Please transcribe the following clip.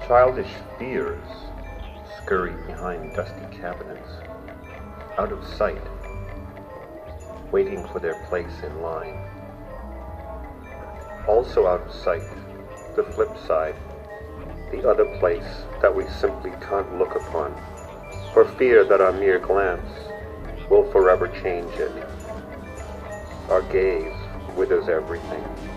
Childish fears scurry behind dusty cabinets, out of sight, waiting for their place in line. Also out of sight, the flip side, the other place that we simply can't look upon, for fear that our mere glance will forever change it. Our gaze withers everything.